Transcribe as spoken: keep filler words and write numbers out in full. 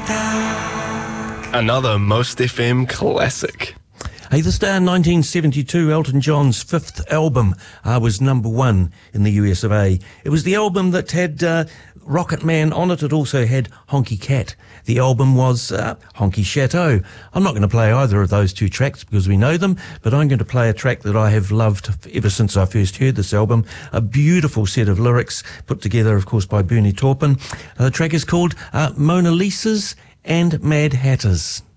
Another Most F M classic. Hey, this day in nineteen seventy-two, Elton John's fifth album uh, was number one in the U S of A. It was the album that had uh, Rocket Man on it. It also had Honky Cat. The album was uh, Honky Chateau. I'm not going to play either of those two tracks because we know them, but I'm going to play a track that I have loved ever since I first heard this album. A beautiful set of lyrics put together, of course, by Bernie Taupin. Uh, the track is called uh, Mona Lisas and Mad Hatters.